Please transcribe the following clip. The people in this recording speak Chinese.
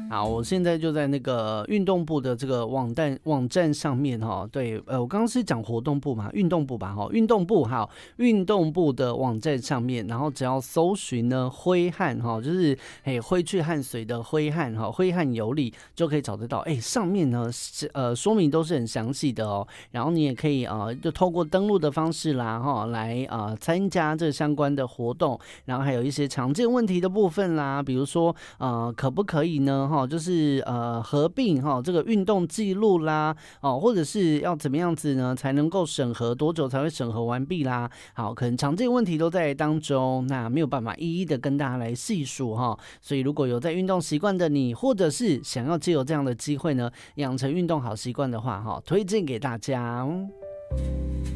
好，我现在就在那个运动部的这个网站上面哈。对，我刚刚是讲活动部嘛，运动部吧哈，运动部好，运动部的网站上面，然后只要搜寻呢挥汗哈，就是挥去汗水的挥汗哈，挥汗有理就可以找得到。上面呢说明都是很详细的哦，然后你也可以就透过登录的方式啦哈，来参加这相关的活动，然后还有一些常见问题的部分啦，比如说可不可以呢就是合并这个运动记录啦，或者是要怎么样子呢才能够审核，多久才会审核完毕啦？好，可能常见问题都在当中，那没有办法一一的跟大家来细数哈。所以如果有在运动习惯的你，或者是想要藉由这样的机会呢，养成运动好习惯的话，推荐给大家。